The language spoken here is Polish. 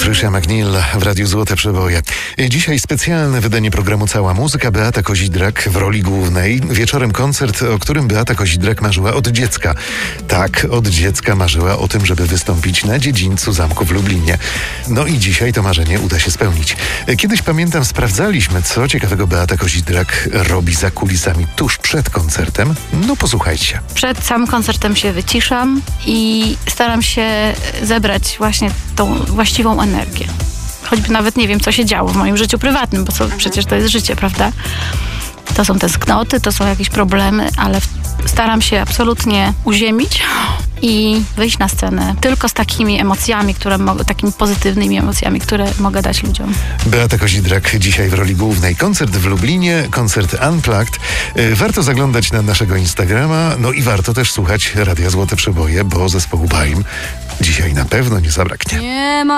Patricia McNeil w Radiu Złote Przeboje. Dzisiaj specjalne wydanie programu Cała Muzyka. Beata Kozidrak w roli głównej. Wieczorem koncert, o którym Beata Kozidrak marzyła od dziecka. Tak, od dziecka marzyła o tym, żeby wystąpić na dziedzińcu zamku w Lublinie. No i dzisiaj to marzenie uda się spełnić. Kiedyś, pamiętam, sprawdzaliśmy, co ciekawego Beata Kozidrak robi za kulisami tuż przed koncertem. No posłuchajcie. Przed samym koncertem się wyciszam i staram się zebrać właśnie tą właściwą energię. Choćby nawet nie wiem, co się działo w moim życiu prywatnym, bo przecież to jest życie, prawda? To są tęsknoty, to są jakieś problemy, ale staram się absolutnie uziemić i wyjść na scenę tylko z takimi emocjami, takimi pozytywnymi emocjami, które mogę dać ludziom. Beata Kozidrak dzisiaj w roli głównej. Koncert w Lublinie, koncert Unplugged. Warto zaglądać na naszego Instagrama, no i warto też słuchać Radia Złote Przeboje, bo zespołu BAIM dzisiaj na pewno nie zabraknie. Nie ma